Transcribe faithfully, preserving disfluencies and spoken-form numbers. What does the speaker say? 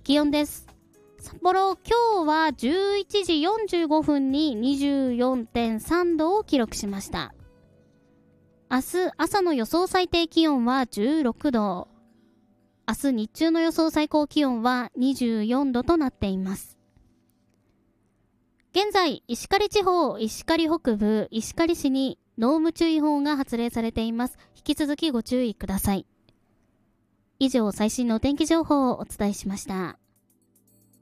気温です。札幌、今日はじゅういちじよんじゅうごふんに にじゅうよんてんさんどを記録しました。明日朝の予想最低気温はじゅうろくど、明日日中の予想最高気温はにじゅうよんどとなっています。現在、石狩地方、石狩北部、石狩市に濃霧注意報が発令されています。引き続きご注意ください。以上、最新のお天気情報をお伝えしました。